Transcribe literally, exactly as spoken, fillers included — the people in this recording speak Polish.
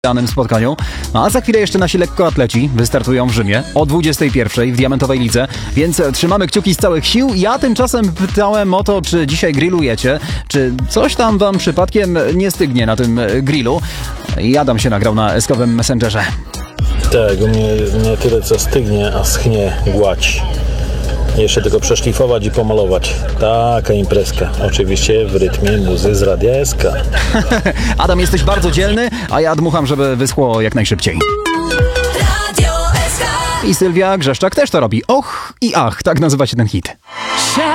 w danym spotkaniu. A za chwilę jeszcze nasi lekkoatleci wystartują w Rzymie o dwudziestej pierwszej w Diamentowej Lidze, więc trzymamy kciuki z całych sił. Ja tymczasem pytałem o to, czy dzisiaj grillujecie, czy coś tam wam przypadkiem nie stygnie na tym grillu. Adam się nagrał na eskowym Messengerze. Tak, u mnie nie tyle co stygnie, a schnie gładź. Jeszcze tylko przeszlifować i pomalować. Taka imprezka. Oczywiście w rytmie muzy z Radia S K. Adam, jesteś bardzo dzielny, a ja dmucham, żeby wyschło jak najszybciej. I Sylwia Grzeszczak też to robi. Och i ach, tak nazywa się ten hit.